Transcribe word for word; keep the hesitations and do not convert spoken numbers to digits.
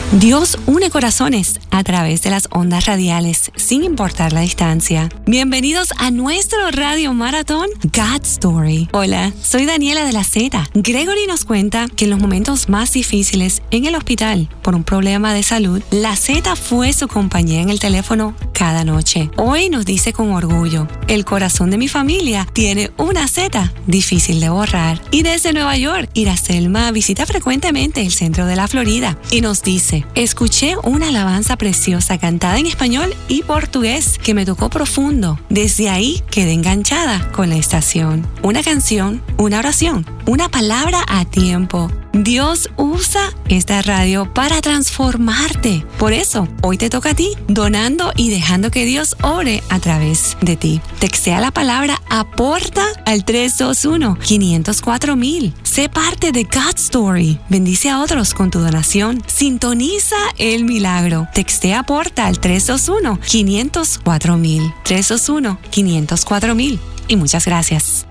Dios une corazones a través de las ondas radiales, sin importar la distancia. Bienvenidos a nuestro radio maratón God Story. Hola, soy Daniela de la Z. Gregory nos cuenta que en los momentos más difíciles en el hospital por un problema de salud, la Z fue su compañía en el teléfono cada noche. Hoy nos dice con orgullo, el corazón de mi familia tiene una Z difícil de borrar. Y desde Nueva York, Iraselma visita frecuentemente el centro de la Florida y nos dice: escuché una alabanza preciosa cantada en español y portugués que me tocó profundo. Desde ahí quedé enganchada con la estación. Una canción, una oración, una palabra a tiempo. Dios usa esta radio para transformarte. Por eso, hoy te toca a ti, donando y dejando que Dios ore a través de ti. Textea la palabra APORTA al tres dos uno, cinco cero cuatro mil. Sé parte de God Story. Bendice a otros con tu donación. Sintoniza el milagro. Textea APORTA al tres dos uno, cinco cero cuatro mil. tres dos uno, cinco cero cuatro mil. Y muchas gracias.